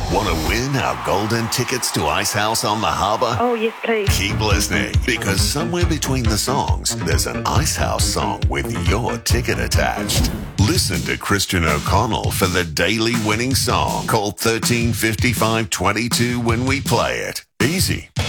Want to win our golden tickets to Ice House on the Harbour? Oh, yes, please. Keep listening, because somewhere between the songs, there's an Ice House song with your ticket attached. Listen to Christian O'Connell for the daily winning song. Call 135522 when we play it. Easy.